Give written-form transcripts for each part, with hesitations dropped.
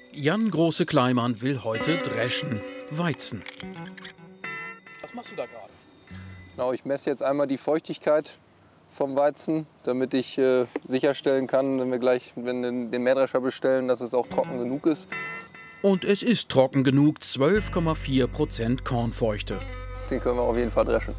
Jan Große-Kleimann will heute dreschen. Weizen. Was machst du da gerade? Genau, ich messe jetzt einmal die Feuchtigkeit vom Weizen, damit ich sicherstellen kann, wenn wir den Mähdrescher bestellen, dass es auch trocken genug ist. Und es ist trocken genug, 12,4% Kornfeuchte. Den können wir auf jeden Fall dreschen.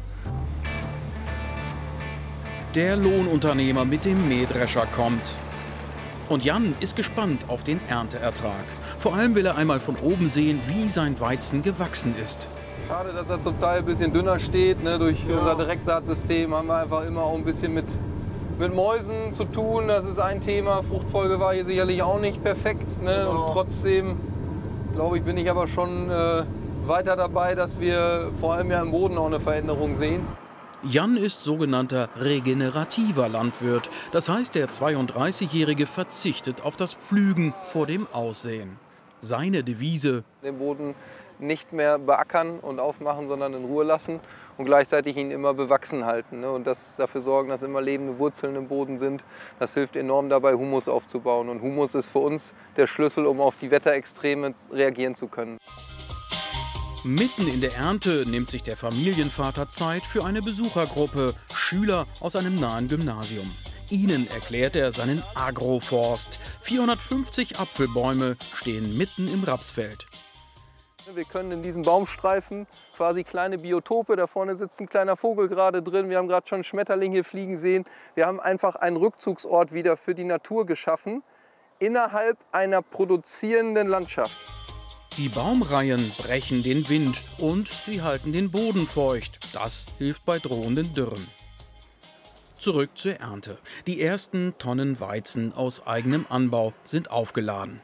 Der Lohnunternehmer mit dem Mähdrescher kommt. Und Jan ist gespannt auf den Ernteertrag. Vor allem will er einmal von oben sehen, wie sein Weizen gewachsen ist. Schade, dass er zum Teil ein bisschen dünner steht. Ne? Durch unser Direktsaatsystem haben wir einfach immer auch ein bisschen mit Mäusen zu tun. Das ist ein Thema. Fruchtfolge war hier sicherlich auch nicht perfekt. Ne? Und trotzdem, glaube ich, bin ich aber schon weiter dabei, dass wir vor allem ja im Boden auch eine Veränderung sehen. Jan ist sogenannter regenerativer Landwirt. Das heißt, der 32-Jährige verzichtet auf das Pflügen vor dem Aussehen. Seine Devise: Den Boden nicht mehr beackern und aufmachen, sondern in Ruhe lassen und gleichzeitig ihn immer bewachsen halten. Ne? Und dafür sorgen, dass immer lebende Wurzeln im Boden sind. Das hilft enorm dabei, Humus aufzubauen. Und Humus ist für uns der Schlüssel, um auf die Wetterextreme reagieren zu können. Mitten in der Ernte nimmt sich der Familienvater Zeit für eine Besuchergruppe, Schüler aus einem nahen Gymnasium. Ihnen erklärt er seinen Agroforst. 450 Apfelbäume stehen mitten im Rapsfeld. Wir können in diesen Baumstreifen quasi kleine Biotope, da vorne sitzt ein kleiner Vogel gerade drin, wir haben gerade schon einen Schmetterling hier fliegen sehen. Wir haben einfach einen Rückzugsort wieder für die Natur geschaffen, innerhalb einer produzierenden Landschaft. Die Baumreihen brechen den Wind und sie halten den Boden feucht. Das hilft bei drohenden Dürren. Zurück zur Ernte. Die ersten Tonnen Weizen aus eigenem Anbau sind aufgeladen.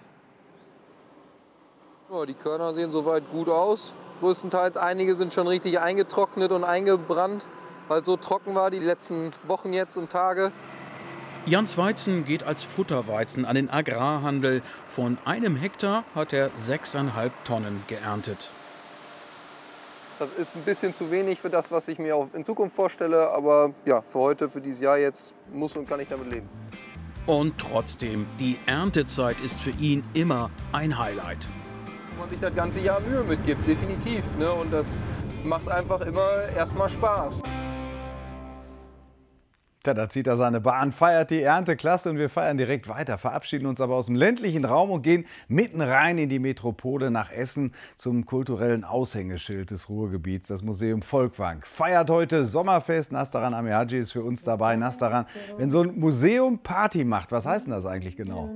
Ja, die Körner sehen soweit gut aus. Größtenteils einige sind schon richtig eingetrocknet und eingebrannt, weil es so trocken war die letzten Wochen jetzt und Tage. Jans Weizen geht als Futterweizen an den Agrarhandel. Von einem Hektar hat er 6,5 Tonnen geerntet. Das ist ein bisschen zu wenig für das, was ich mir auch in Zukunft vorstelle. Aber ja, für heute, für dieses Jahr jetzt muss und kann ich damit leben. Und trotzdem, die Erntezeit ist für ihn immer ein Highlight. Wenn man sich das ganze Jahr Mühe mitgibt, definitiv. Ne? Und das macht einfach immer erstmal Spaß. Ja, da zieht er seine Bahn, feiert die Ernte, klasse, und wir feiern direkt weiter, verabschieden uns aber aus dem ländlichen Raum und gehen mitten rein in die Metropole nach Essen zum kulturellen Aushängeschild des Ruhrgebiets, das Museum Volkwang. Feiert heute Sommerfest, Nastaran Amihaji ist für uns dabei. Nastaran, wenn so ein Museum Party macht, was heißt denn das eigentlich genau?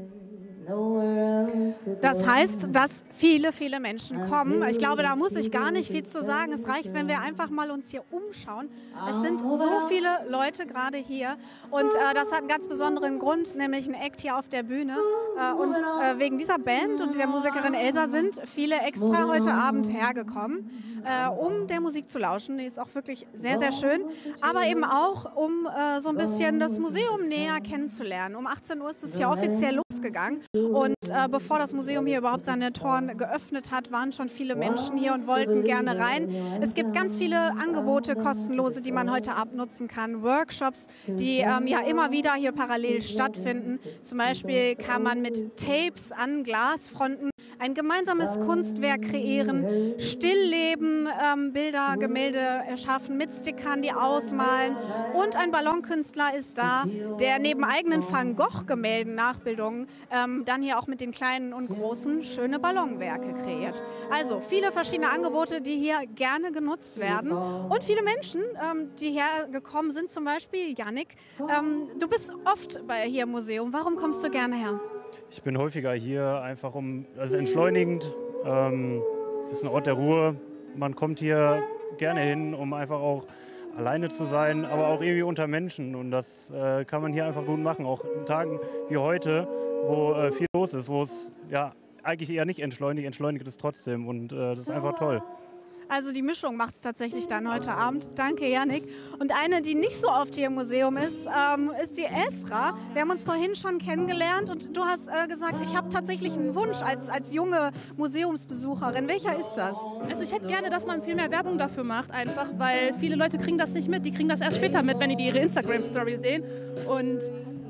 Das heißt, dass viele, viele Menschen kommen. Ich glaube, da muss ich gar nicht viel zu sagen. Es reicht, wenn wir einfach mal uns hier umschauen. Es sind so viele Leute gerade hier und das hat einen ganz besonderen Grund, nämlich ein Act hier auf der Bühne. Und wegen dieser Band und der Musikerin Elsa sind viele extra heute Abend hergekommen, um der Musik zu lauschen. Die ist auch wirklich sehr, sehr schön. Aber eben auch, um so ein bisschen das Museum näher kennenzulernen. Um 18 Uhr ist es hier offiziell losgegangen. Und bevor das Museum hier überhaupt seine Toren geöffnet hat, waren schon viele Menschen hier und wollten gerne rein. Es gibt ganz viele Angebote, kostenlose, die man heute abnutzen kann. Workshops, die ja immer wieder hier parallel stattfinden. Zum Beispiel kann man mit Tapes an Glasfronten ein gemeinsames Kunstwerk kreieren, Stillleben, Bilder, Gemälde erschaffen mit Stickern, die ausmalen. Und ein Ballonkünstler ist da, der neben eigenen Van Gogh-Gemälden, Nachbildungen, dann hier auch mit den kleinen und großen schöne Ballonwerke kreiert. Also viele verschiedene Angebote, die hier gerne genutzt werden. Und viele Menschen, die hergekommen sind, zum Beispiel Yannick. Du bist oft hier im Museum. Warum kommst du gerne her? Ich bin häufiger hier, einfach also entschleunigend, ist ein Ort der Ruhe. Man kommt hier gerne hin, um einfach auch alleine zu sein, aber auch irgendwie unter Menschen. Und das kann man hier einfach gut machen, auch in Tagen wie heute, wo viel los ist, wo es ja eigentlich eher nicht entschleunigt es trotzdem, und das ist einfach toll. Also die Mischung macht es tatsächlich dann heute Abend. Danke, Yannick. Und eine, die nicht so oft hier im Museum ist, ist die Esra. Wir haben uns vorhin schon kennengelernt und du hast gesagt, ich habe tatsächlich einen Wunsch als junge Museumsbesucherin. Welcher ist das? Also ich hätte gerne, dass man viel mehr Werbung dafür macht, einfach, weil viele Leute kriegen das nicht mit. Die kriegen das erst später mit, wenn die ihre Instagram-Story sehen. Und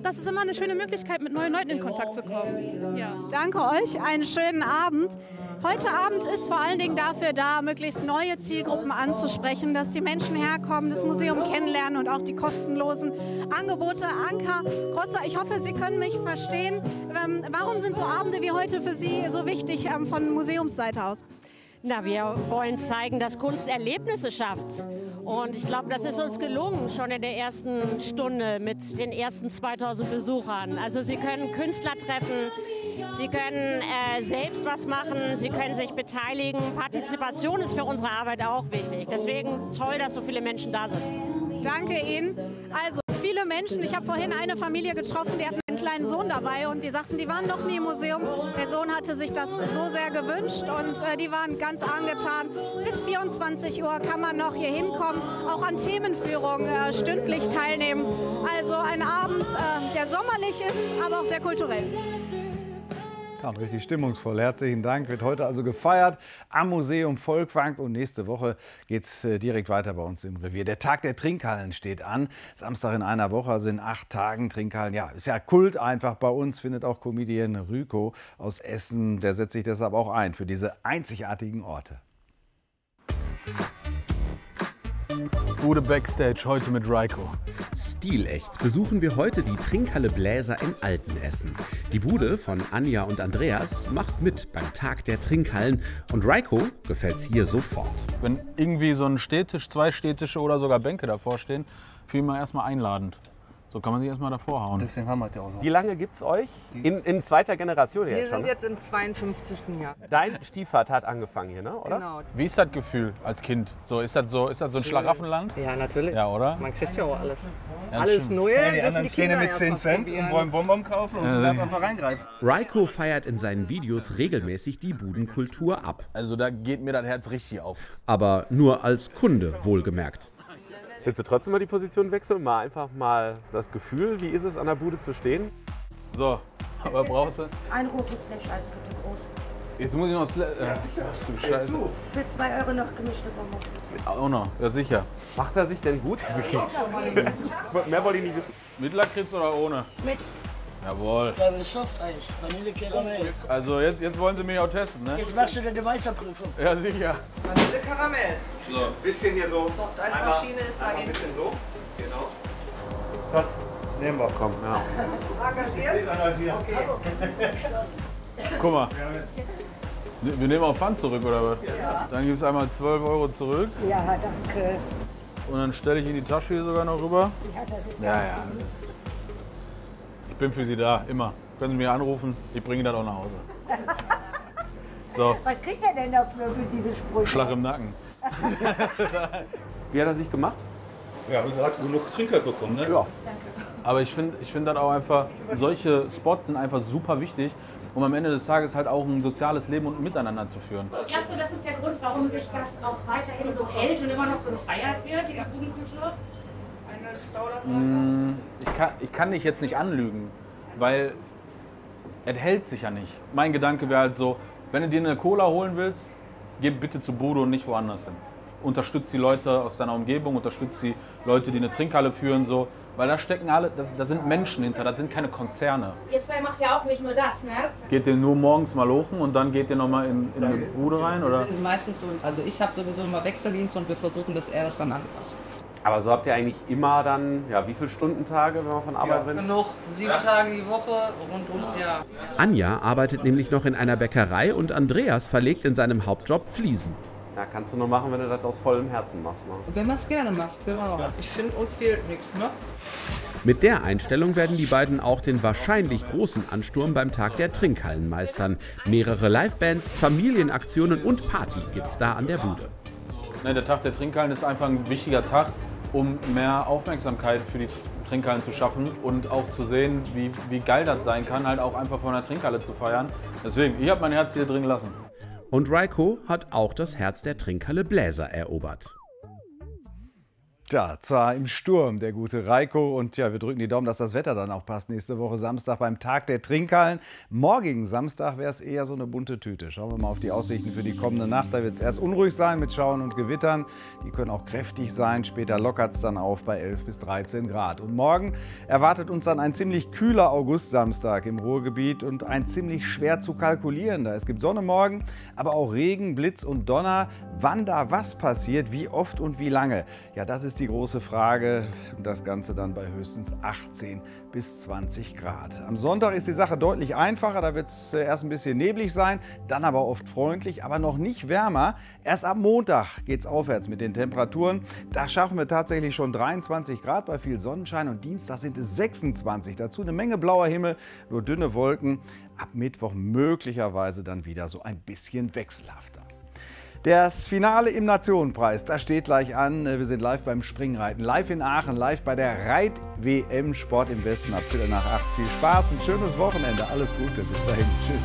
das ist immer eine schöne Möglichkeit, mit neuen Leuten in Kontakt zu kommen. Ja. Danke euch, einen schönen Abend. Heute Abend ist vor allen Dingen dafür da, möglichst neue Zielgruppen anzusprechen, dass die Menschen herkommen, das Museum kennenlernen und auch die kostenlosen Angebote. Anka Grosser, ich hoffe, Sie können mich verstehen. Warum sind so Abende wie heute für Sie so wichtig von Museumsseite aus? Na, wir wollen zeigen, dass Kunst Erlebnisse schafft. Und ich glaube, das ist uns gelungen, schon in der ersten Stunde mit den ersten 2000 Besuchern. Also Sie können Künstler treffen, Sie können selbst was machen, Sie können sich beteiligen. Partizipation ist für unsere Arbeit auch wichtig. Deswegen toll, dass so viele Menschen da sind. Danke Ihnen. Also viele Menschen, ich habe vorhin eine Familie getroffen, die hatten einen kleinen Sohn dabei und die sagten, die waren noch nie im Museum. Der Sohn hatte sich das so sehr gewünscht und die waren ganz angetan. Bis 24 Uhr kann man noch hier hinkommen, auch an Themenführungen stündlich teilnehmen. Also ein Abend, der sommerlich ist, aber auch sehr kulturell. Ja, und richtig stimmungsvoll. Herzlichen Dank. Wird heute also gefeiert am Museum Volkwang. Und nächste Woche geht es direkt weiter bei uns im Revier. Der Tag der Trinkhallen steht an. Samstag in einer Woche, also in 8 Tagen Trinkhallen. Ja, ist ja Kult einfach bei uns, findet auch Comedian Ryko aus Essen. Der setzt sich deshalb auch ein für diese einzigartigen Orte. Bude Backstage, heute mit Ryko. Stilecht besuchen wir heute die Trinkhalle Bläser in Altenessen. Die Bude von Anja und Andreas macht mit beim Tag der Trinkhallen und Ryko gefällt's hier sofort. Wenn irgendwie so ein Stehtisch, 2 Stehtische oder sogar Bänke davor stehen, fühlen wir erstmal einladend. So kann man sich erstmal davor hauen. Deswegen haben wir es ja auch so. Wie lange gibt es euch? In zweiter Generation Wir jetzt schon? sind jetzt im 52. Jahr. Dein Stiefvater hat angefangen hier, ne? Oder? Genau. Wie ist das Gefühl als Kind? So, ist das so ein Schlaraffenland? Ja, natürlich. Ja, oder? Man kriegt ja auch alles. Ja, Alles stimmt. Neue. Ja, die dürfen anderen stehen ja Kinder mit 10 erst mal Cent und probieren. wollen Bonbon kaufen und darf einfach reingreifen. Ryko feiert in seinen Videos regelmäßig die Budenkultur ab. Also da geht mir das Herz richtig auf. Aber nur als Kunde, wohlgemerkt. Willst du trotzdem mal die Position wechseln? Mal einfach mal das Gefühl, wie ist es an der Bude zu stehen? So, aber brauchst du? Ein rotes Slash-Eis bitte groß. Jetzt muss ich noch du Scheiße. Für 2 Euro noch gemischte Bonbons. Auch noch, ja sicher. Macht er sich denn gut? Mehr wollte ich nicht wissen. Mit Lakritz oder ohne? Mit. Jawohl. Da will Softeis, Vanille Karamell. Also jetzt wollen sie mich auch testen, ne? Jetzt machst du deine Meisterprüfung. Ja, sicher. Vanille Karamell. So. Bisschen hier so. Softeismaschine ist da Ein hinten. bisschen so. Genau. Das nehmen wir. Komm, ja. Engagiert? Okay. Guck mal. Wir nehmen auch Pfand zurück, oder was? Ja. Dann gibt es einmal 12 Euro zurück. Ja, danke. Und dann stelle ich in die Tasche hier sogar noch rüber. Ja, das ist Ja. Ich bin für Sie da, immer. Können Sie mich anrufen, ich bringe das auch nach Hause. So, Was kriegt er denn dafür für diese Sprüche? Schlag im Nacken. Wie hat er sich gemacht? Ja, er hat genug Trinkgeld bekommen, ne? Ja. Aber ich find das auch einfach, solche Spots sind einfach super wichtig, um am Ende des Tages halt auch ein soziales Leben und Miteinander zu führen. Glaubst du, das ist der Grund, warum sich das auch weiterhin so hält und immer noch so gefeiert wird, diese Budenkultur? Ich kann dich jetzt nicht anlügen, weil es hält sich ja nicht. Mein Gedanke wäre halt so, wenn du dir eine Cola holen willst, geh bitte zu Bude und nicht woanders hin. Unterstützt die Leute aus deiner Umgebung, unterstützt die Leute, die eine Trinkhalle führen, so. Weil da stecken alle, da sind Menschen hinter, das sind keine Konzerne. Ihr zwei macht ja auch nicht nur das, ne? Geht ihr nur morgens mal lochen und dann geht ihr nochmal in eine Bude rein, oder? Wir sind meistens so, also ich habe sowieso immer Wechseldienst und wir versuchen, dass er das dann anpasst. Aber so habt ihr eigentlich immer dann, ja, wie viele Stundentage, wenn man von Arbeit rennt? Genug, 7 Tage die Woche, rund ums Jahr. Anja arbeitet nämlich noch in einer Bäckerei und Andreas verlegt in seinem Hauptjob Fliesen. Ja, kannst du nur machen, wenn du das aus vollem Herzen machst. Ne? Wenn man es gerne macht, genau. Ich finde, uns fehlt nichts, ne? Mit der Einstellung werden die beiden auch den wahrscheinlich großen Ansturm beim Tag der Trinkhallen meistern. Mehrere Livebands, Familienaktionen und Party gibt's da an der Bude. Ne, der Tag der Trinkhallen ist einfach ein wichtiger Tag, um mehr Aufmerksamkeit für die Trinkhallen zu schaffen und auch zu sehen, wie geil das sein kann, halt auch einfach von einer Trinkhalle zu feiern. Deswegen, ich habe mein Herz hier drin gelassen. Und Ryko hat auch das Herz der Trinkhalle Bläser erobert. Ja, zwar im Sturm, der gute Reiko. Und ja, wir drücken die Daumen, dass das Wetter dann auch passt. Nächste Woche Samstag beim Tag der Trinkhallen. Morgigen Samstag wäre es eher so eine bunte Tüte. Schauen wir mal auf die Aussichten für die kommende Nacht. Da wird es erst unruhig sein mit Schauern und Gewittern. Die können auch kräftig sein. Später lockert es dann auf bei 11 bis 13 Grad. Und morgen erwartet uns dann ein ziemlich kühler August-Samstag im Ruhrgebiet und ein ziemlich schwer zu kalkulierender. Es gibt Sonne morgen, aber auch Regen, Blitz und Donner. Wann da was passiert, wie oft und wie lange? Ja, das ist die große Frage. Und das Ganze dann bei höchstens 18 bis 20 Grad. Am Sonntag ist die Sache deutlich einfacher. Da wird es erst ein bisschen neblig sein, dann aber oft freundlich, aber noch nicht wärmer. Erst am Montag geht es aufwärts mit den Temperaturen. Da schaffen wir tatsächlich schon 23 Grad bei viel Sonnenschein und Dienstag sind es 26. Dazu eine Menge blauer Himmel, nur dünne Wolken. Ab Mittwoch möglicherweise dann wieder so ein bisschen wechselhafter. Das Finale im Nationenpreis, das steht gleich an. Wir sind live beim Springreiten, live in Aachen, live bei der Reit-WM Sport im Westen ab 7:45. Viel Spaß, ein schönes Wochenende, alles Gute, bis dahin, tschüss.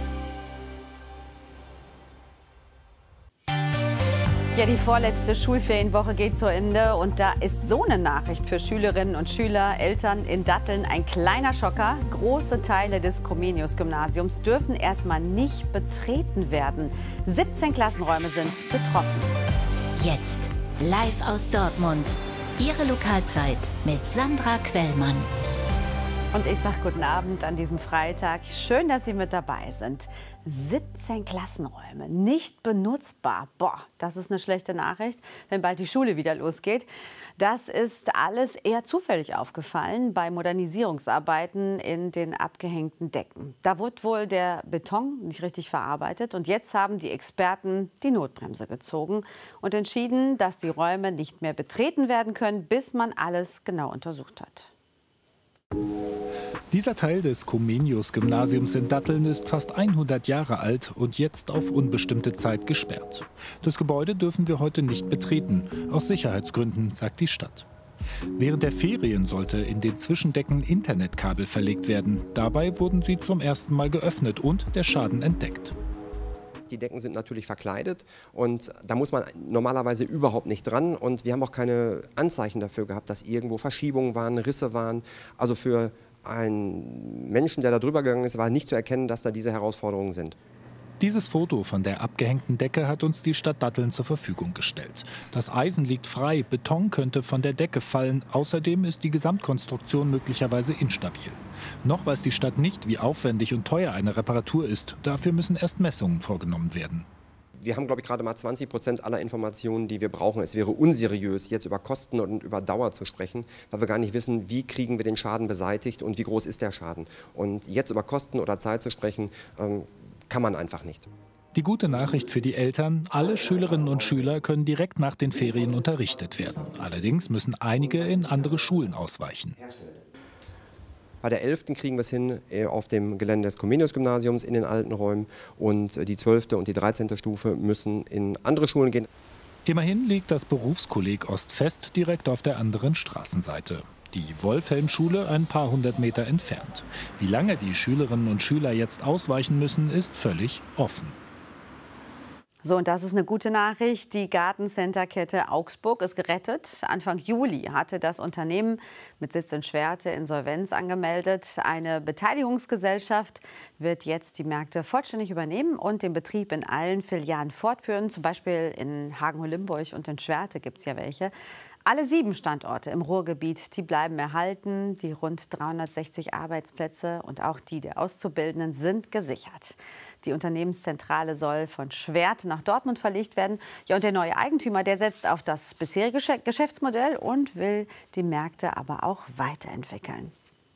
Ja, die vorletzte Schulferienwoche geht zu Ende und da ist so eine Nachricht für Schülerinnen und Schüler, Eltern in Datteln ein kleiner Schocker. Große Teile des Comenius-Gymnasiums dürfen erstmal nicht betreten werden. 17 Klassenräume sind betroffen. Jetzt live aus Dortmund. Ihre Lokalzeit mit Sandra Quellmann. Und ich sage guten Abend an diesem Freitag. Schön, dass Sie mit dabei sind. 17 Klassenräume nicht benutzbar. Boah, das ist eine schlechte Nachricht, wenn bald die Schule wieder losgeht. Das ist alles eher zufällig aufgefallen bei Modernisierungsarbeiten in den abgehängten Decken. Da wurde wohl der Beton nicht richtig verarbeitet und jetzt haben die Experten die Notbremse gezogen und entschieden, dass die Räume nicht mehr betreten werden können, bis man alles genau untersucht hat. Dieser Teil des Comenius-Gymnasiums in Datteln ist fast 100 Jahre alt und jetzt auf unbestimmte Zeit gesperrt. Das Gebäude dürfen wir heute nicht betreten, aus Sicherheitsgründen, sagt die Stadt. Während der Ferien sollte in den Zwischendecken Internetkabel verlegt werden. Dabei wurden sie zum ersten Mal geöffnet und der Schaden entdeckt. Die Decken sind natürlich verkleidet und da muss man normalerweise überhaupt nicht dran. Und wir haben auch keine Anzeichen dafür gehabt, dass irgendwo Verschiebungen waren, Risse waren. Also für einen Menschen, der da drüber gegangen ist, war nicht zu erkennen, dass da diese Herausforderungen sind. Dieses Foto von der abgehängten Decke hat uns die Stadt Datteln zur Verfügung gestellt. Das Eisen liegt frei, Beton könnte von der Decke fallen. Außerdem ist die Gesamtkonstruktion möglicherweise instabil. Noch weiß die Stadt nicht, wie aufwendig und teuer eine Reparatur ist. Dafür müssen erst Messungen vorgenommen werden. Wir haben, glaube ich, gerade mal 20% aller Informationen, die wir brauchen. Es wäre unseriös, jetzt über Kosten und über Dauer zu sprechen, weil wir gar nicht wissen, wie kriegen wir den Schaden beseitigt und wie groß ist der Schaden. Und jetzt über Kosten oder Zeit zu sprechen, kann man einfach nicht. Die gute Nachricht für die Eltern: Alle Schülerinnen und Schüler können direkt nach den Ferien unterrichtet werden. Allerdings müssen einige in andere Schulen ausweichen. Bei der 11. kriegen wir es hin auf dem Gelände des Comenius-Gymnasiums in den alten Räumen und die 12. und die 13. Stufe müssen in andere Schulen gehen. Immerhin liegt das Berufskolleg Ostfest direkt auf der anderen Straßenseite. Die Wolfhelm-Schule ein paar hundert Meter entfernt. Wie lange die Schülerinnen und Schüler jetzt ausweichen müssen, ist völlig offen. So, und das ist eine gute Nachricht. Die Gartencenter-Kette Augsburg ist gerettet. Anfang Juli hatte das Unternehmen mit Sitz in Schwerte Insolvenz angemeldet. Eine Beteiligungsgesellschaft wird jetzt die Märkte vollständig übernehmen und den Betrieb in allen Filialen fortführen. Zum Beispiel in Hagen-Limburg und in Schwerte gibt es ja welche. Alle 7 Standorte im Ruhrgebiet, die bleiben erhalten. Die rund 360 Arbeitsplätze und auch die der Auszubildenden sind gesichert. Die Unternehmenszentrale soll von Schwerte nach Dortmund verlegt werden. Ja, und der neue Eigentümer, der setzt auf das bisherige Geschäftsmodell und will die Märkte aber auch weiterentwickeln.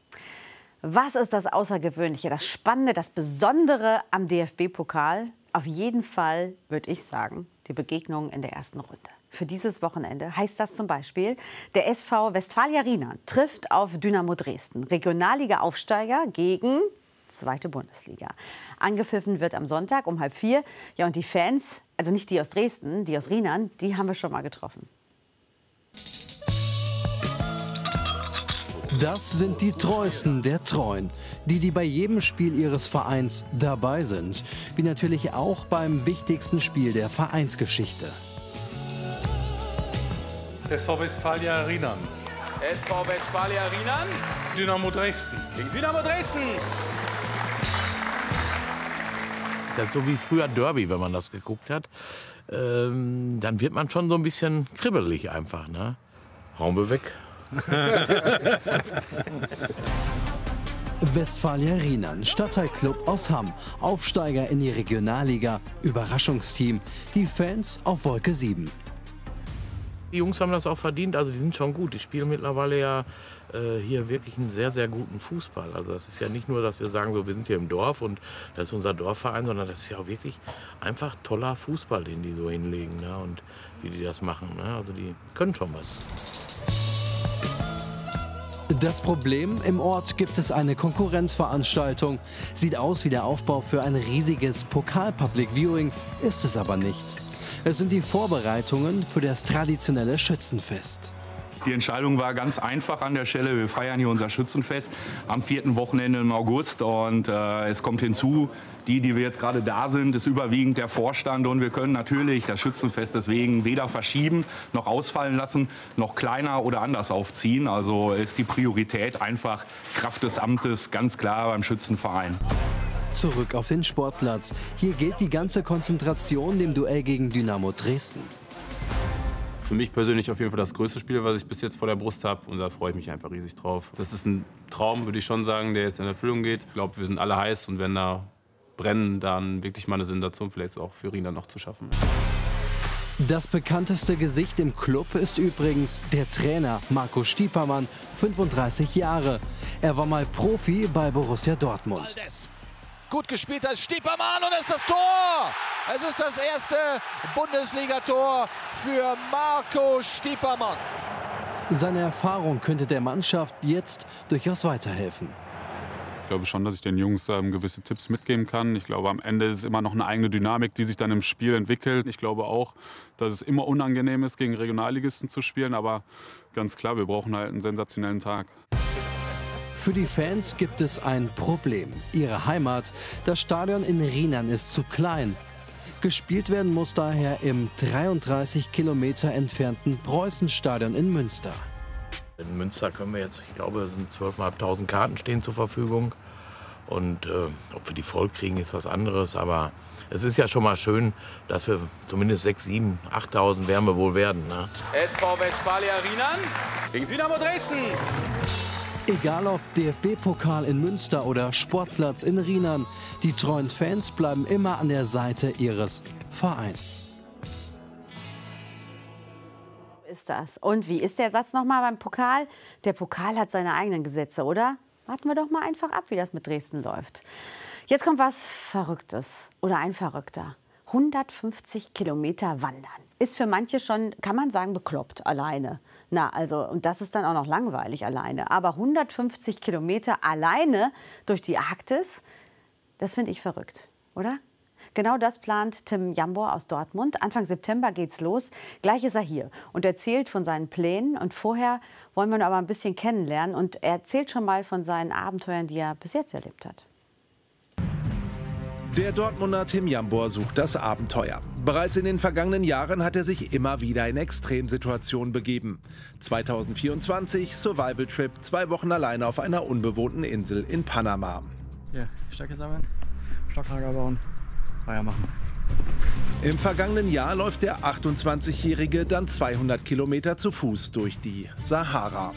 Was ist das Außergewöhnliche, das Spannende, das Besondere am DFB-Pokal? Auf jeden Fall, würde ich sagen, die Begegnung in der ersten Runde. Für dieses Wochenende heißt das zum Beispiel, der SV Westfalia Riener trifft auf Dynamo Dresden, Regionalliga-Aufsteiger gegen 2. Bundesliga. Angepfiffen wird am Sonntag um 3:30. Ja, und die Fans, also nicht die aus Dresden, die aus Rienern, die haben wir schon mal getroffen. Das sind die Treuesten der Treuen, die bei jedem Spiel ihres Vereins dabei sind, wie natürlich auch beim wichtigsten Spiel der Vereinsgeschichte. SV Westfalia Rheinland. SV Westfalia Rheinland. Dynamo Dresden. Gegen Dynamo Dresden. Das ist so wie früher Derby, wenn man das geguckt hat. Dann wird man schon so ein bisschen kribbelig einfach. Ne? Hauen wir weg. Westfalia Rheinland, Stadtteilclub aus Hamm, Aufsteiger in die Regionalliga, Überraschungsteam, die Fans auf Wolke 7. Die Jungs haben das auch verdient, also die sind schon gut. Die spielen mittlerweile ja hier wirklich einen sehr, sehr guten Fußball. Also das ist ja nicht nur, dass wir sagen, so, wir sind hier im Dorf und das ist unser Dorfverein, sondern das ist ja auch wirklich einfach toller Fußball, den die so hinlegen, ne? Und wie die das machen. Ne? Also die können schon was. Das Problem, im Ort gibt es eine Konkurrenzveranstaltung. Sieht aus wie der Aufbau für ein riesiges Pokal-Public Viewing, ist es aber nicht. Es sind die Vorbereitungen für das traditionelle Schützenfest. Die Entscheidung war ganz einfach an der Stelle. Wir feiern hier unser Schützenfest am 4. Wochenende im August. Und es kommt hinzu, die wir jetzt gerade da sind, ist überwiegend der Vorstand. Und wir können natürlich das Schützenfest deswegen weder verschieben, noch ausfallen lassen, noch kleiner oder anders aufziehen. Also ist die Priorität einfach Kraft des Amtes ganz klar beim Schützenverein. Zurück auf den Sportplatz. Hier gilt die ganze Konzentration dem Duell gegen Dynamo Dresden. Für mich persönlich auf jeden Fall das größte Spiel, was ich bis jetzt vor der Brust habe. Und da freue ich mich einfach riesig drauf. Das ist ein Traum, würde ich schon sagen, der jetzt in Erfüllung geht. Ich glaube, wir sind alle heiß und wenn da brennen, dann wirklich mal eine Sensation vielleicht auch für Rheinland noch zu schaffen. Das bekannteste Gesicht im Club ist übrigens der Trainer Marco Stiepermann, 35 Jahre. Er war mal Profi bei Borussia Dortmund. Gut gespielt als Stiepermann und es ist das Tor! Es ist das erste Bundesligator für Marco Stiepermann. Seine Erfahrung könnte der Mannschaft jetzt durchaus weiterhelfen. Ich glaube schon, dass ich den Jungs gewisse Tipps mitgeben kann. Ich glaube, am Ende ist es immer noch eine eigene Dynamik, die sich dann im Spiel entwickelt. Ich glaube auch, dass es immer unangenehm ist, gegen Regionalligisten zu spielen. Aber ganz klar, wir brauchen halt einen sensationellen Tag. Für die Fans gibt es ein Problem. Ihre Heimat, das Stadion in Rheinland, ist zu klein. Gespielt werden muss daher im 33 Kilometer entfernten Preußenstadion in Münster. In Münster können wir jetzt, ich glaube, es sind 12.500 Karten stehen zur Verfügung. Und ob wir die voll kriegen, ist was anderes. Aber es ist ja schon mal schön, dass wir zumindest 6.000, 7.000, 8.000 werden wir wohl werden. Ne? SV Westfalia Rheinland gegen Dynamo Dresden. Egal ob DFB-Pokal in Münster oder Sportplatz in Rheinland, die treuen Fans bleiben immer an der Seite ihres Vereins. Ist das. Und wie ist der Satz nochmal beim Pokal? Der Pokal hat seine eigenen Gesetze, oder? Warten wir doch mal einfach ab, wie das mit Dresden läuft. Jetzt kommt was Verrücktes oder ein Verrückter. 150 Kilometer wandern. Ist für manche schon, kann man sagen, bekloppt alleine. Na, also, und das ist dann auch noch langweilig alleine. Aber 150 Kilometer alleine durch die Arktis, das finde ich verrückt, oder? Genau das plant Tim Jambor aus Dortmund. Anfang September geht's los. Gleich ist er hier und erzählt von seinen Plänen. Und vorher wollen wir ihn aber ein bisschen kennenlernen. Und er erzählt schon mal von seinen Abenteuern, die er bis jetzt erlebt hat. Der Dortmunder Tim Jambor sucht das Abenteuer. Bereits in den vergangenen Jahren hat er sich immer wieder in Extremsituationen begeben. 2024 Survival Trip, 2 Wochen alleine auf einer unbewohnten Insel in Panama. Ja, Stöcke sammeln, Stocklager bauen, Feuer machen. Im vergangenen Jahr läuft der 28-Jährige dann 200 Kilometer zu Fuß durch die Sahara.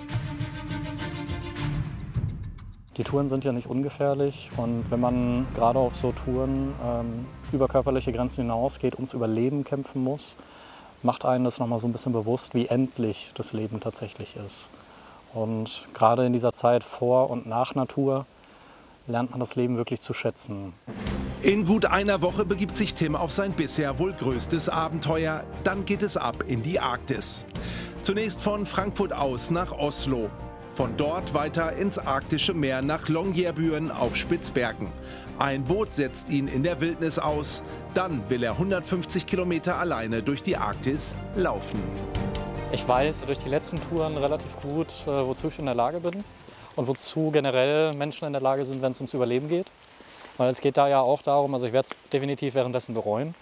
Die Touren sind ja nicht ungefährlich und wenn man gerade auf so Touren über körperliche Grenzen hinausgeht, ums Überleben kämpfen muss, macht einen das nochmal so ein bisschen bewusst, wie endlich das Leben tatsächlich ist. Und gerade in dieser Zeit vor und nach Natur lernt man das Leben wirklich zu schätzen. In gut einer Woche begibt sich Tim auf sein bisher wohl größtes Abenteuer. Dann geht es ab in die Arktis. Zunächst von Frankfurt aus nach Oslo. Von dort weiter ins arktische Meer nach Longyearbyen auf Spitzbergen. Ein Boot setzt ihn in der Wildnis aus. Dann will er 150 Kilometer alleine durch die Arktis laufen. Ich weiß durch die letzten Touren relativ gut, wozu ich in der Lage bin und wozu generell Menschen in der Lage sind, wenn es ums Überleben geht. Weil es geht da ja auch darum, also ich werde es definitiv währenddessen bereuen,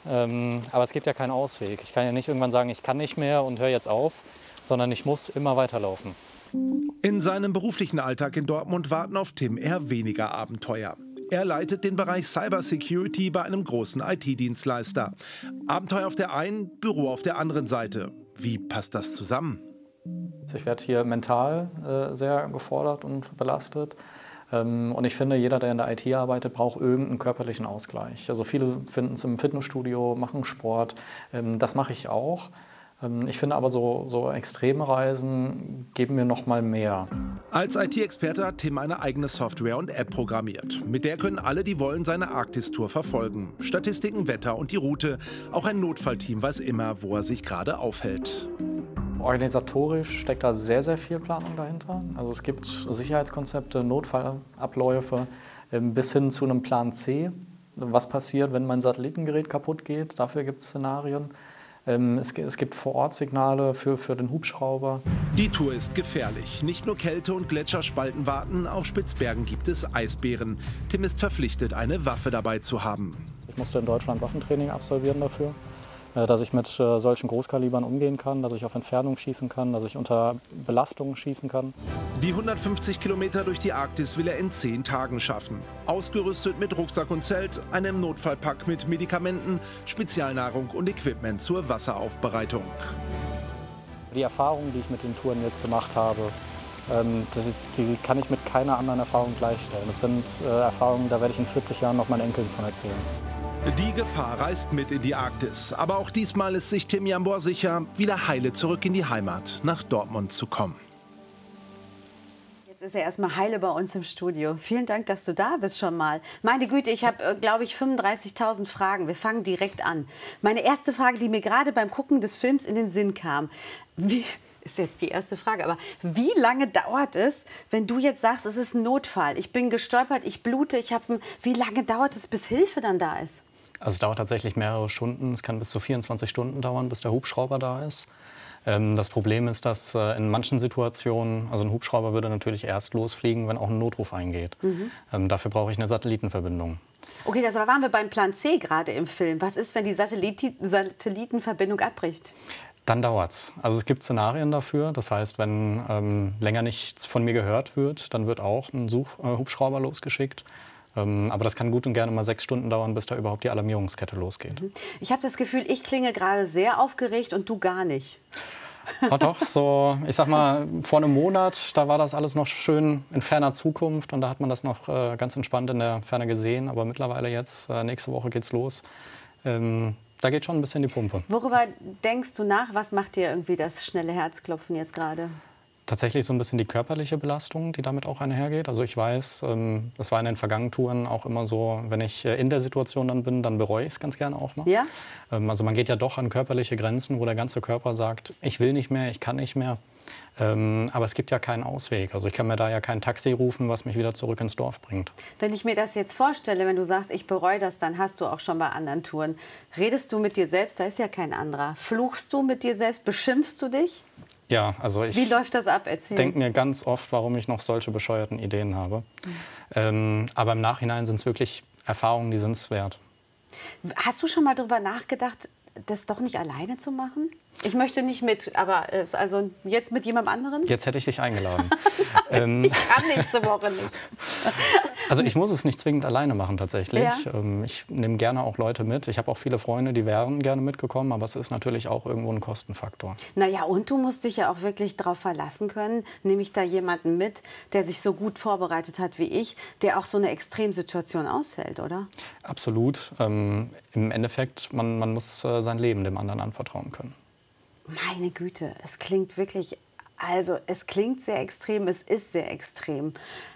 Aber es gibt ja keinen Ausweg. Ich kann ja nicht irgendwann sagen, ich kann nicht mehr und höre jetzt auf, sondern ich muss immer weiterlaufen. In seinem beruflichen Alltag in Dortmund warten auf Tim eher weniger Abenteuer. Er leitet den Bereich Cybersecurity bei einem großen IT-Dienstleister. Abenteuer auf der einen, Büro auf der anderen Seite. Wie passt das zusammen? Ich werde hier mental sehr gefordert und belastet. Und ich finde, jeder, der in der IT arbeitet, braucht irgendeinen körperlichen Ausgleich. Also viele finden es im Fitnessstudio, machen Sport. Das mache ich auch. Ich finde aber so extreme Reisen geben mir noch mal mehr. Als IT-Experte hat Tim eine eigene Software und App programmiert. Mit der können alle, die wollen, seine Arktis-Tour verfolgen. Statistiken, Wetter und die Route. Auch ein Notfallteam weiß immer, wo er sich gerade aufhält. Organisatorisch steckt da sehr, sehr viel Planung dahinter. Also es gibt Sicherheitskonzepte, Notfallabläufe bis hin zu einem Plan C. Was passiert, wenn mein Satellitengerät kaputt geht? Dafür gibt es Szenarien. Es gibt Vor-Ort-Signale für den Hubschrauber. Die Tour ist gefährlich. Nicht nur Kälte und Gletscherspalten warten, auf Spitzbergen gibt es Eisbären. Tim ist verpflichtet, eine Waffe dabei zu haben. Ich musste in Deutschland Waffentraining absolvieren dafür, dass ich mit solchen Großkalibern umgehen kann, dass ich auf Entfernung schießen kann, dass ich unter Belastungen schießen kann. Die 150 Kilometer durch die Arktis will er in 10 Tagen schaffen. Ausgerüstet mit Rucksack und Zelt, einem Notfallpack mit Medikamenten, Spezialnahrung und Equipment zur Wasseraufbereitung. Die Erfahrungen, die ich mit den Touren jetzt gemacht habe, die kann ich mit keiner anderen Erfahrung gleichstellen. Das sind Erfahrungen, da werde ich in 40 Jahren noch meinen Enkeln von erzählen. Die Gefahr reist mit in die Arktis. Aber auch diesmal ist sich Tim Jambor sicher, wieder heile zurück in die Heimat, nach Dortmund zu kommen. Jetzt ist er erstmal heile bei uns im Studio. Vielen Dank, dass du da bist schon mal. Meine Güte, ich habe, glaube ich, 35.000 Fragen. Wir fangen direkt an. Meine erste Frage, die mir gerade beim Gucken des Films in den Sinn kam. Ist jetzt die erste Frage, aber wie lange dauert es, wenn du jetzt sagst, es ist ein Notfall? Ich bin gestolpert, ich blute, wie lange dauert es, bis Hilfe dann da ist? Also es dauert tatsächlich mehrere Stunden. Es kann bis zu 24 Stunden dauern, bis der Hubschrauber da ist. Das Problem ist, dass in manchen Situationen, also ein Hubschrauber würde natürlich erst losfliegen, wenn auch ein Notruf eingeht. Dafür brauche ich eine Satellitenverbindung. Okay, da waren wir beim Plan C gerade im Film. Was ist, wenn die Satellitenverbindung abbricht? Dann dauert's. Also es gibt Szenarien dafür. Das heißt, wenn länger nichts von mir gehört wird, dann wird auch ein Hubschrauber losgeschickt. Aber das kann gut und gerne mal 6 Stunden dauern, bis da überhaupt die Alarmierungskette losgeht. Ich habe das Gefühl, ich klinge gerade sehr aufgeregt und du gar nicht. Oh doch, so, ich sag mal, vor einem Monat, da war das alles noch schön in ferner Zukunft und da hat man das noch ganz entspannt in der Ferne gesehen. Aber mittlerweile jetzt, nächste Woche geht's los. Da geht schon ein bisschen die Pumpe. Worüber denkst du nach? Was macht dir irgendwie das schnelle Herzklopfen jetzt gerade? Tatsächlich so ein bisschen die körperliche Belastung, die damit auch einhergeht. Also ich weiß, das war in den vergangenen Touren auch immer so, wenn ich in der Situation dann bin, dann bereue ich es ganz gerne auch mal. Ja? Also man geht ja doch an körperliche Grenzen, wo der ganze Körper sagt, ich will nicht mehr, ich kann nicht mehr. Aber es gibt ja keinen Ausweg. Also ich kann mir da ja kein Taxi rufen, was mich wieder zurück ins Dorf bringt. Wenn ich mir das jetzt vorstelle, wenn du sagst, ich bereue das, dann hast du auch schon bei anderen Touren. Redest du mit dir selbst? Da ist ja kein anderer. Fluchst du mit dir selbst? Beschimpfst du dich? Ja, also Wie läuft das ab? Erzähl. Ich denke mir ganz oft, warum ich noch solche bescheuerten Ideen habe. Aber im Nachhinein sind es wirklich Erfahrungen, die sind es wert. Hast du schon mal darüber nachgedacht, das doch nicht alleine zu machen? Ich möchte nicht mit, aber also jetzt mit jemandem anderen? Jetzt hätte ich dich eingeladen. Ich kann nächste Woche nicht. Also ich muss es nicht zwingend alleine machen tatsächlich. Ja. Ich nehme gerne auch Leute mit. Ich habe auch viele Freunde, die wären gerne mitgekommen, aber es ist natürlich auch irgendwo ein Kostenfaktor. Naja, und du musst dich ja auch wirklich darauf verlassen können. Nehme ich da jemanden mit, der sich so gut vorbereitet hat wie ich, der auch so eine Extremsituation aushält, oder? Absolut. Im Endeffekt, man muss sein Leben dem anderen anvertrauen können. Meine Güte, es klingt wirklich, also es klingt sehr extrem, es ist sehr extrem.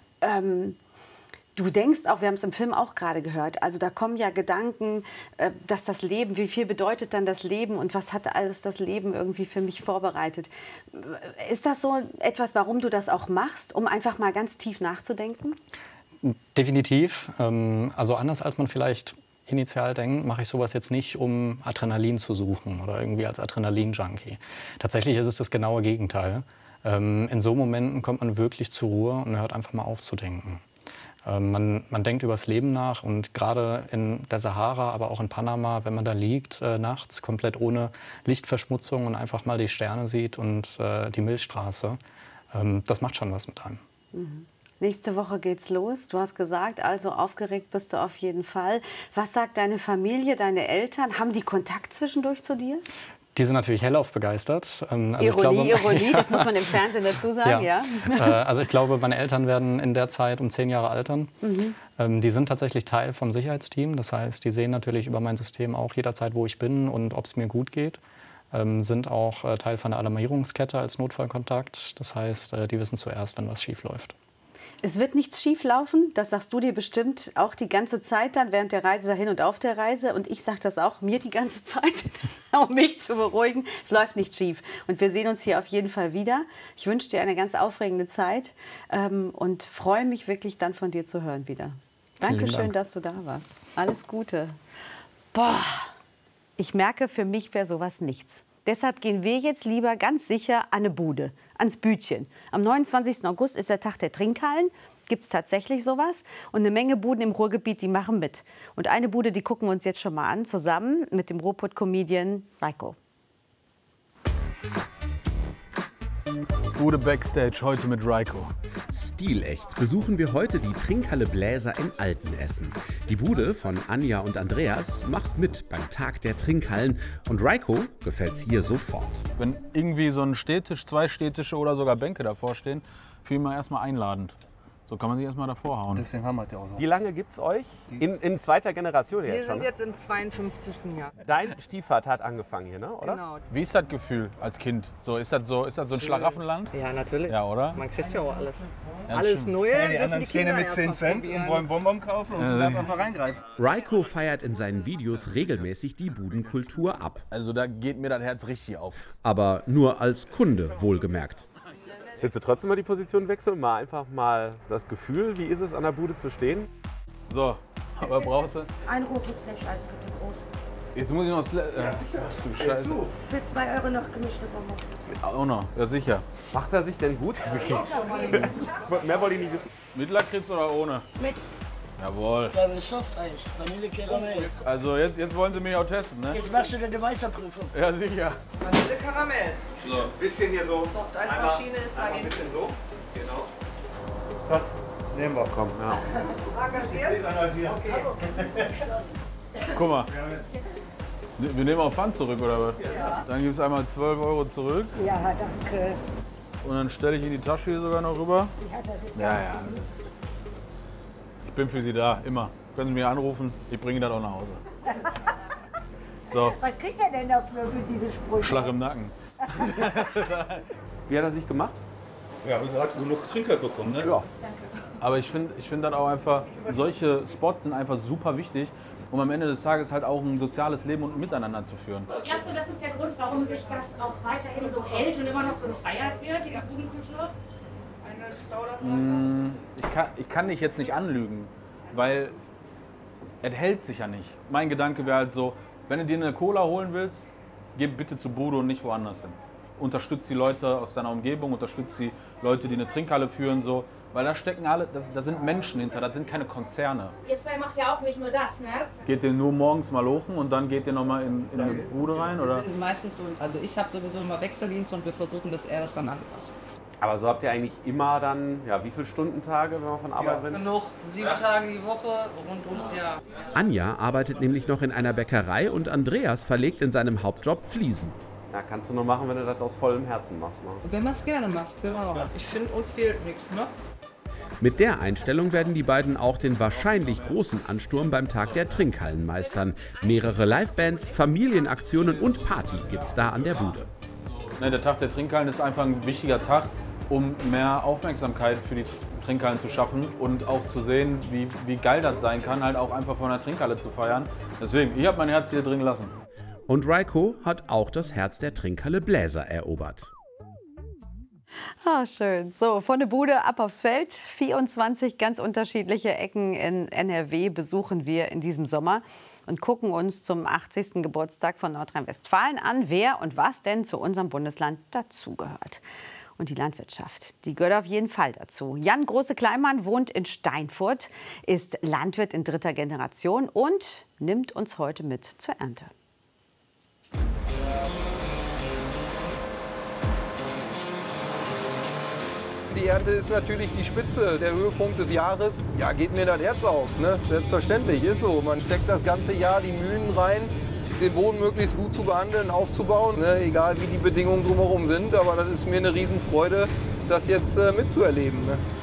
Du denkst auch, wir haben es im Film auch gerade gehört, also da kommen ja Gedanken, dass das Leben, wie viel bedeutet dann das Leben und was hat alles das Leben irgendwie für mich vorbereitet? Ist das so etwas, warum du das auch machst, um einfach mal ganz tief nachzudenken? Definitiv. Also anders als man vielleicht initial denkt, mache ich sowas jetzt nicht, um Adrenalin zu suchen oder irgendwie als Adrenalin-Junkie. Tatsächlich ist es das genaue Gegenteil. In so Momenten kommt man wirklich zur Ruhe und hört einfach mal auf zu denken. Man denkt über das Leben nach und gerade in der Sahara, aber auch in Panama, wenn man da liegt, nachts komplett ohne Lichtverschmutzung und einfach mal die Sterne sieht und die Milchstraße, das macht schon was mit einem. Mhm. Nächste Woche geht's los. Du hast gesagt, also aufgeregt bist du auf jeden Fall. Was sagt deine Familie, deine Eltern? Haben die Kontakt zwischendurch zu dir? Die sind natürlich hellauf begeistert. Also Ironie, das muss man im Fernsehen dazu sagen, ja. Also ich glaube, meine Eltern werden in der Zeit um 10 Jahre altern. Die sind tatsächlich Teil vom Sicherheitsteam. Das heißt, die sehen natürlich über mein System auch jederzeit, wo ich bin und ob es mir gut geht. Sind auch Teil von der Alarmierungskette als Notfallkontakt. Das heißt, die wissen zuerst, wenn was schief läuft. Es wird nichts schief laufen, das sagst du dir bestimmt auch die ganze Zeit dann während der Reise dahin und auf der Reise. Und ich sage das auch mir die ganze Zeit, um mich zu beruhigen. Es läuft nicht schief. Und wir sehen uns hier auf jeden Fall wieder. Ich wünsche dir eine ganz aufregende Zeit und freue mich wirklich dann von dir zu hören wieder. Dankeschön, dass du da warst. Alles Gute. Boah, ich merke, für mich wäre sowas nichts. Deshalb gehen wir jetzt lieber ganz sicher an eine Bude, ans Bütchen. Am 29. August ist der Tag der Trinkhallen. Gibt es tatsächlich sowas? Und eine Menge Buden im Ruhrgebiet, die machen mit. Und eine Bude, die gucken wir uns jetzt schon mal an, zusammen mit dem Ruhrpott-Comedian Raiko. Bude Backstage, heute mit Raiko. Stilecht besuchen wir heute die Trinkhalle Bläser in Altenessen. Die Bude von Anja und Andreas macht mit beim Tag der Trinkhallen und Raiko gefällt's hier sofort. Wenn irgendwie so ein Stehtisch, 2 Stehtische oder sogar Bänke davor stehen, fühlen wir erstmal einladend. So kann man sich erstmal davor hauen. Deswegen haben wir das ja auch so. Wie lange gibt es euch? In zweiter Generation Wir jetzt schon? sind jetzt im 52. Jahr. Dein Stiefvater hat angefangen hier, ne? Oder? Genau. Wie ist das Gefühl als Kind? So, ist das so ein Schlaraffenland? Ja, natürlich. Ja, oder? Man kriegt ja auch alles. Ja, Alles stimmt. neu. Ja, die anderen stehen mit 10 Cent und wollen Bonbon kaufen und darf einfach reingreifen. Raiko feiert in seinen Videos regelmäßig die Budenkultur ab. Also da geht mir das Herz richtig auf. Aber nur als Kunde, wohlgemerkt. Willst du trotzdem mal die Position wechseln? Mal einfach mal das Gefühl, wie ist es an der Bude zu stehen? So, aber brauchst du? Ein rotes Slash-Eis bitte groß. Jetzt muss ich noch du Scheiße. Für 2 € noch gemischte Bonbon. Auch noch, ja sicher. Macht er sich denn gut? Mehr wollte ich nicht wissen. Mit Lakritz oder ohne? Mit. Jawohl. Softeis, Vanille-Karamell. Also jetzt wollen Sie mich auch testen, ne? Jetzt machst du deine Meisterprüfung. Ja, sicher. Vanille-Karamell. So. Bisschen hier so. Softeismaschine ist da Ein hinten. bisschen so. Genau. Das nehmen wir. Komm, ja. Engagiert? Okay. Guck mal. Wir nehmen auch Pfand zurück, oder was? Ja. Dann gibt es einmal 12 € zurück. Ja, danke. Und dann stelle ich in die Tasche hier sogar noch rüber. Ja, Ja. Ich bin für Sie da, immer. Können Sie mich anrufen, ich bringe das auch nach Hause. So. Was kriegt er denn dafür für diese Sprüche? Schlag im Nacken. Wie hat er sich gemacht? Ja, er hat genug Trinker bekommen, ne? Ja. Aber ich finde dann auch einfach, solche Spots sind einfach super wichtig, um am Ende des Tages halt auch ein soziales Leben und Miteinander zu führen. Glaubst du, das ist der Grund, warum sich das auch weiterhin so hält und immer noch so gefeiert wird, diese Budenkultur? Ich kann dich jetzt nicht anlügen, weil es hält sich ja nicht. Mein Gedanke wäre halt so, wenn du dir eine Cola holen willst, geh bitte zu Bude und nicht woanders hin. Unterstützt die Leute aus deiner Umgebung, unterstützt die Leute, die eine Trinkhalle führen, so. Weil da stecken alle, da sind Menschen hinter, das sind keine Konzerne. Ihr zwei macht ja auch nicht nur das, ne? Geht ihr nur morgens mal lochen und dann geht ihr nochmal in eine Bude rein, oder? Wir sind meistens so, also ich habe sowieso immer Wechseldienst und wir versuchen, dass er das dann anpasst. Aber so habt ihr eigentlich immer dann, ja, wie viele Stundentage, wenn man von Arbeit rennt? Genug, 7 Tage die Woche, rund ums Jahr. Anja arbeitet nämlich noch in einer Bäckerei und Andreas verlegt in seinem Hauptjob Fliesen. Ja, kannst du nur machen, wenn du das aus vollem Herzen machst. Ne? Wenn man es gerne macht, genau. Ich finde, uns fehlt nichts, ne? Mit der Einstellung werden die beiden auch den wahrscheinlich großen Ansturm beim Tag der Trinkhallen meistern. Mehrere Livebands, Familienaktionen und Party gibt's da an der Bude. Ne, der Tag der Trinkhallen ist einfach ein wichtiger Tag, um mehr Aufmerksamkeit für die Trinkhallen zu schaffen und auch zu sehen, wie geil das sein kann, halt auch einfach von der Trinkhalle zu feiern. Deswegen, ich habe mein Herz hier drin gelassen. Und Raiko hat auch das Herz der Trinkhalle Bläser erobert. Ah, schön. So, von der Bude ab aufs Feld. 24 ganz unterschiedliche Ecken in NRW besuchen wir in diesem Sommer und gucken uns zum 80. Geburtstag von Nordrhein-Westfalen an, wer und was denn zu unserem Bundesland dazugehört. Und die Landwirtschaft, die gehört auf jeden Fall dazu. Jan Große-Kleinmann wohnt in Steinfurt, ist Landwirt in 3. Generation und nimmt uns heute mit zur Ernte. Die Ernte ist natürlich die Spitze, der Höhepunkt des Jahres. Ja, geht mir das Herz auf, ne? Selbstverständlich, ist so. Man steckt das ganze Jahr die Mühen rein, den Boden möglichst gut zu behandeln, aufzubauen, ne? Egal wie die Bedingungen drumherum sind. Aber das ist mir eine Riesenfreude, das jetzt mitzuerleben. Ne?